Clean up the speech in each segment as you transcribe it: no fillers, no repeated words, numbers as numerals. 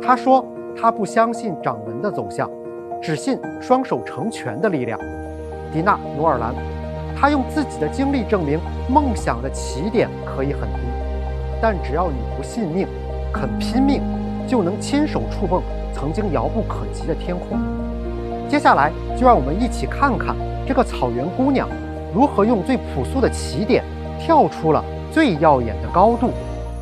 他说他不相信掌纹的走向，只信双手成拳的力量。迪娜·努尔兰，她用自己的经历证明，梦想的起点可以很低，但只要你不信命，肯拼命，就能亲手触碰曾经遥不可及的天空。接下来就让我们一起看看这个草原姑娘如何用最朴素的起点跳出了最耀眼的高度。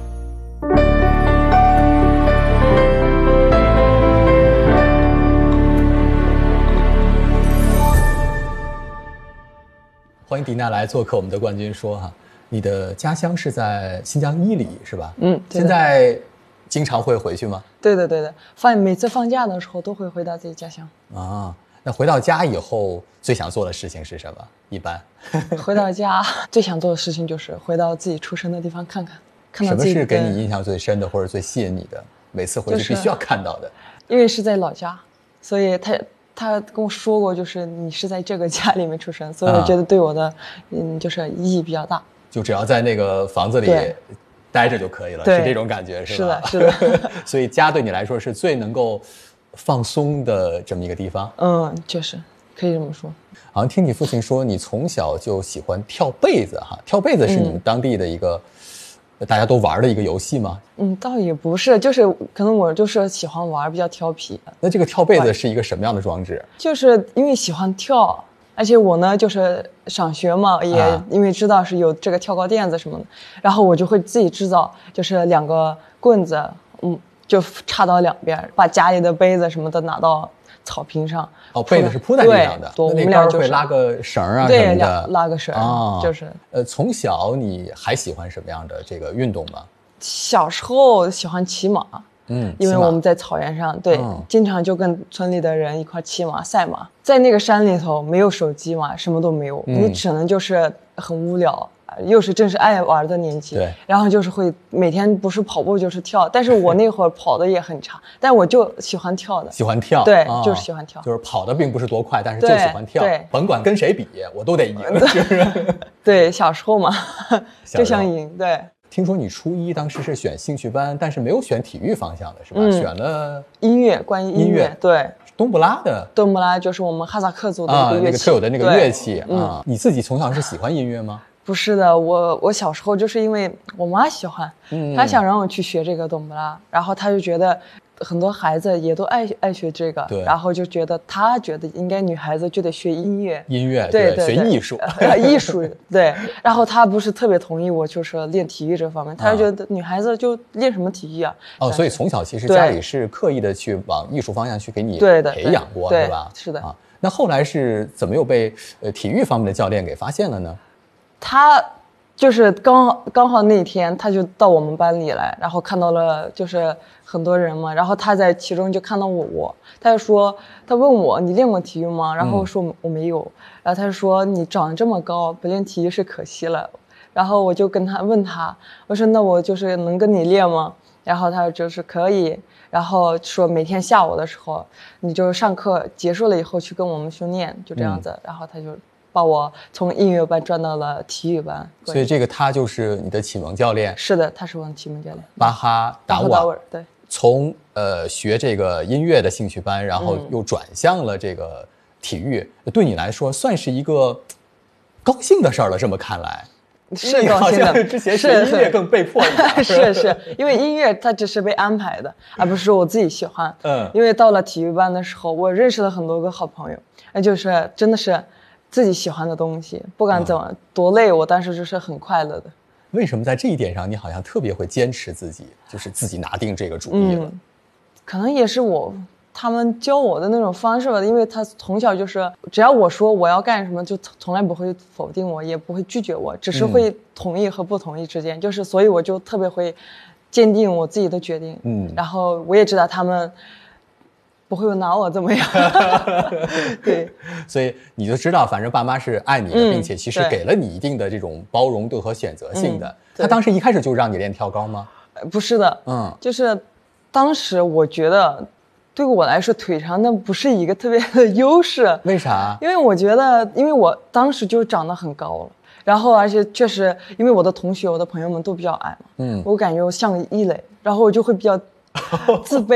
欢迎迪娜来做客我们的冠军说哈，你的家乡是在新疆伊犁是吧？现在经常会回去吗？ 对的，每次放假的时候都会回到自己家乡啊。那回到家以后最想做的事情是什么？一般回到家最想做的事情就是回到自己出生的地方看到自己。 什么是给你印象最深的或者最吸引你的？每次回去必须要看到的？ 因为是在老家，所以他跟我说过，就是你是在这个家里面出生，所以我觉得对我的就是意义比较大。 就只要在那个房子里待着就可以了，是这种感觉是吧？ 是的所以家对你来说是最能够放松的这么一个地方。 确实可以这么说。 好像听你父亲说你从小就喜欢跳被子哈，跳被子是你们当地的一个大家都玩的一个游戏吗？ 倒也不是，就是可能我就是喜欢玩，比较调皮。 那这个跳被子是一个什么样的装置？ 就是因为喜欢跳，而且我呢就是上学嘛，也因为知道是有这个跳高垫子什么的，然后我就会自己制造，就是2个棍子，就插到2边，把家里的杯子什么的拿到草坪上。 被子是铺在地上的， 我们俩就是会拉个绳啊什么的。 对，拉个绳就是从小你还喜欢什么样的这个运动吗？ 小时候喜欢骑马，因为我们在草原上，经常就跟村里的人一块骑马赛马。在那个山里头没有手机嘛，什么都没有，你只能就是很无聊，又是正是爱玩的年纪，然后就是会每天不是跑步就是跳，但是我那会儿跑的也很差，但我就喜欢跳的。 喜欢跳， 对，就是喜欢跳， 就是跑的并不是多快，但是就喜欢跳，甭管跟谁比我都得赢，就是对，小时候嘛就想赢。对， 听说你初一当时是选兴趣班，但是没有选体育方向的是吧？选了音乐，关于音乐，对。 冬不拉的， 冬不拉就是我们哈萨克族的一个乐器， 那个特有的那个乐器你自己从小是喜欢音乐吗？ 不是的，我小时候就是因为我妈喜欢，她想让我去学这个冬不拉，然后她就觉得很多孩子也都爱学这个，然后就她觉得应该女孩子就得学音乐，对， 学艺术， 艺术对。然后她不是特别同意我就是练体育这方面，她就觉得女孩子就练什么体育啊？ 所以从小其实家里是刻意的去往艺术方向去给你培养过，是吧？ 是的。 那后来是怎么又被体育方面的教练给发现了呢？ 他就是刚好那天他就到我们班里来，然后看到了就是很多人嘛，然后他在其中就看到我，他就说，他问我你练过体育吗？然后我说我没有，然后他就说你长得这么高不练体育是可惜了，然后我就问他，我说那我就是能跟你练吗？然后他就是可以，然后说每天下午的时候你就上课结束了以后去跟我们训练，就这样子，然后他就把我从音乐班转到了体育班。 所以这个他就是你的启蒙教练？ 是的，他是我的启蒙教练， 巴哈达瓦。 对， 从学这个音乐的兴趣班，然后又转向了这个体育，对你来说算是一个高兴的事儿了。这么看来是高兴的， 之前学音乐更被迫一点。 是因为音乐它只是被安排的，而不是我自己喜欢。因为到了体育班的时候，我认识了很多个好朋友，就是真的是自己喜欢的东西，不管怎么多累，我当时就是很快乐的。 为什么在这一点上你好像特别会坚持自己，就是自己拿定这个主意了？ 可能也是他们教我的那种方式吧，因为他从小就是只要我说我要干什么，就从来不会否定我，也不会拒绝我，只是会同意和不同意之间，就是所以我就特别会坚定我自己的决定。然后我也知道他们不会拿我怎么样。对， 所以你就知道反正爸妈是爱你的，并且其实给了你一定的这种包容度和选择性的。他当时一开始就让你练跳高吗？ 不是的，就是当时我觉得对我来说腿长那不是一个特别的优势。 为啥？ 因为我觉得因为我当时就长得很高了，然后而且确实因为我的同学我的朋友们都比较矮嘛，我感觉我像个异类，然后我就会比较自卑。